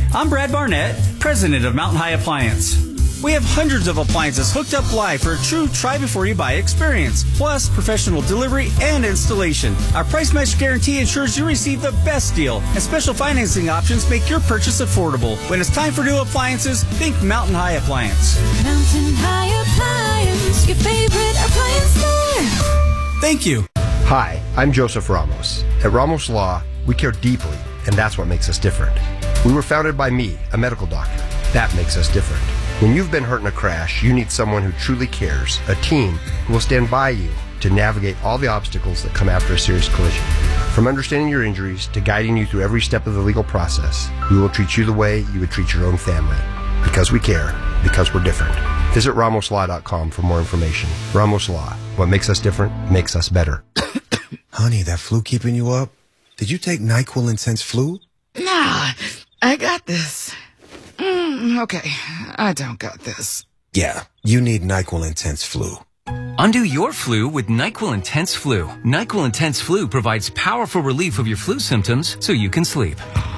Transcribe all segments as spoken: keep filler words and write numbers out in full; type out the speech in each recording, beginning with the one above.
I'm Brad Barnett, president of Mountain High Appliance. We have hundreds of appliances hooked up live for a true try-before-you-buy experience, plus professional delivery and installation. Our price match guarantee ensures you receive the best deal, and special financing options make your purchase affordable. When it's time for new appliances, think Mountain High Appliance. Mountain High Appliance, your favorite appliance store. Thank you. Hi, I'm Joseph Ramos. At Ramos Law, we care deeply, and that's what makes us different. We were founded by me, a medical doctor. That makes us different. When you've been hurt in a crash, you need someone who truly cares, a team who will stand by you to navigate all the obstacles that come after a serious collision. From understanding your injuries to guiding you through every step of the legal process, we will treat you the way you would treat your own family. Because we care, because we're different. Visit ramos law dot com for more information. Ramos Law. What makes us different makes us better. Honey, that flu keeping you up? Did you take NyQuil Intense Flu? Nah, I got this. Mm, okay, I don't got this. Yeah, you need NyQuil Intense Flu. Undo your flu with NyQuil Intense Flu. NyQuil Intense Flu provides powerful relief of your flu symptoms so you can sleep.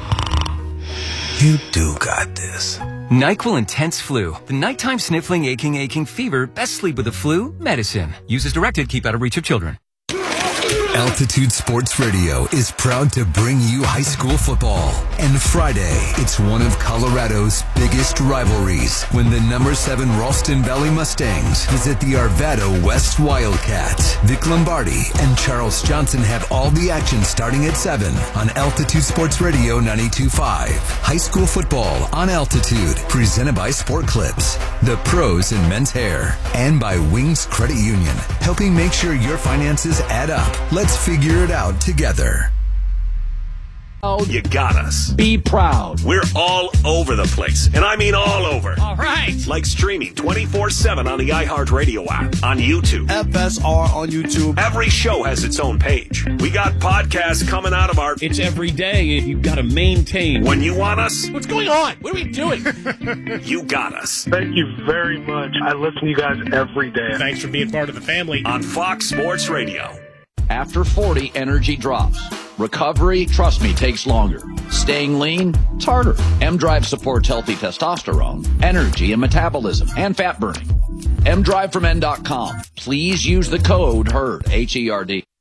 You do got this. NyQuil Intense Flu. The nighttime sniffling, aching, aching fever. Best sleep with the flu medicine. Use as directed. Keep out of reach of children. Altitude Sports Radio is proud to bring you high school football. And Friday, it's one of Colorado's biggest rivalries when the number seven Ralston Valley Mustangs visit the Arvada West Wildcats. Vic Lombardi and Charles Johnson have all the action starting at seven on Altitude Sports Radio ninety-two point five. High school football on Altitude, presented by Sport Clips, the pros in men's hair, and by Wings Credit Union, helping make sure your finances add up. Let's figure it out together. You got us. Be proud. We're all over the place, and I mean all over. All right. Like streaming twenty-four seven on the iHeartRadio app, on YouTube. F S R on YouTube. Every show has its own page. We got podcasts coming out of our... It's every day, and you've got to maintain. When you want us... What's going on? What are we doing? You got us. Thank you very much. I listen to you guys every day. Thanks for being part of the family. On Fox Sports Radio. After forty, energy drops. Recovery, trust me, takes longer. Staying lean, it's harder. M-Drive supports healthy testosterone, energy, and metabolism, and fat burning. m drive for men dot com. Please use the code HERD, H E R D.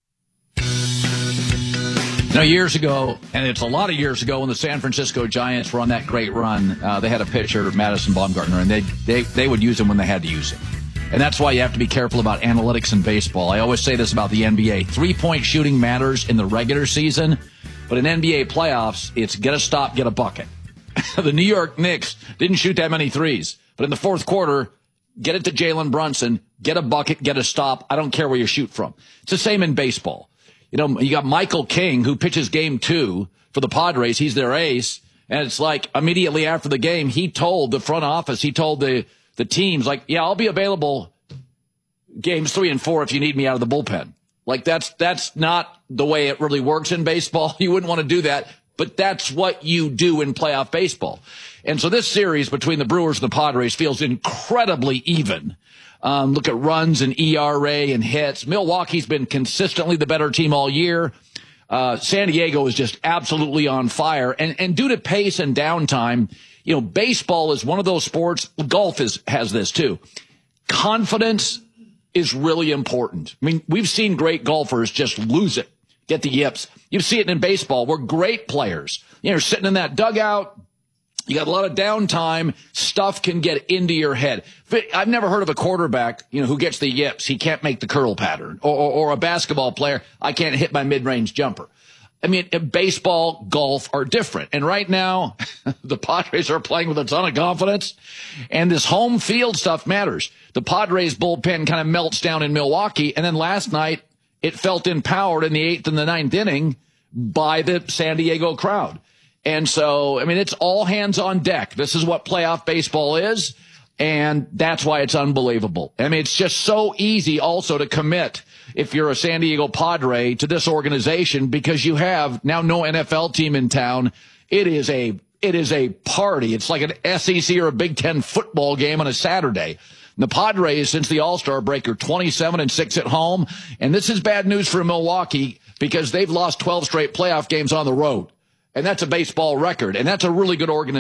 Now, years ago, and it's a lot of years ago, when the San Francisco Giants were on that great run, uh, they had a pitcher, Madison Bumgarner, and they, they, they would use him when they had to use him. And that's why you have to be careful about analytics in baseball. I always say this about the N B A. Three-point shooting matters in the regular season, but in N B A playoffs, it's get a stop, get a bucket. The New York Knicks didn't shoot that many threes, but in the fourth quarter, get it to Jalen Brunson, get a bucket, get a stop. I don't care where you shoot from. It's the same in baseball. You know, you got Michael King, who pitches game two for the Padres. He's their ace. And it's like immediately after the game, he told the front office, he told the The team's like, yeah, I'll be available games three and four if you need me out of the bullpen. Like, that's that's not the way it really works in baseball. You wouldn't want to do that, but that's what you do in playoff baseball. And so this series between the Brewers and the Padres feels incredibly even. Um, look at runs and E R A and hits. Milwaukee's been consistently the better team all year. Uh, San Diego is just absolutely on fire. And, and due to pace and downtime, you know, baseball is one of those sports. Golf is, has this too. Confidence is really important. I mean, we've seen great golfers just lose it, get the yips. You see it in baseball. We're great players. You know, sitting in that dugout. You got a lot of downtime. Stuff can get into your head. I've never heard of a quarterback, you know, who gets the yips. He can't make the curl pattern. Or, or, or a basketball player. I can't hit my mid-range jumper. I mean, baseball, golf are different. And right now, the Padres are playing with a ton of confidence. And this home field stuff matters. The Padres bullpen kind of melts down in Milwaukee. And then last night, it felt empowered in the eighth and the ninth inning by the San Diego crowd. And so, I mean, it's all hands on deck. This is what playoff baseball is. And that's why it's unbelievable. I mean, it's just so easy also to commit if you're a San Diego Padre to this organization, because you have now no N F L team in town. It is a, it is a party. It's like an S E C or a Big Ten football game on a Saturday. And the Padres, since the All-Star break, are twenty-seven and six at home. And this is bad news for Milwaukee because they've lost twelve straight playoff games on the road. And that's a baseball record. And that's a really good organization.